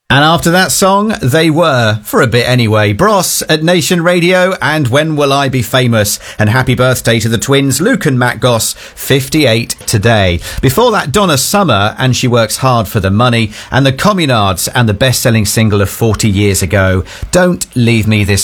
And after that song, they were, for a bit anyway, Bros at Nation Radio and When Will I Be Famous? And happy birthday to the twins, Luke and Matt Goss, 58 today. Before that, Donna Summer, and She Works Hard for the Money, and the Communards, and the best-selling single of 40 years ago, Don't Leave Me This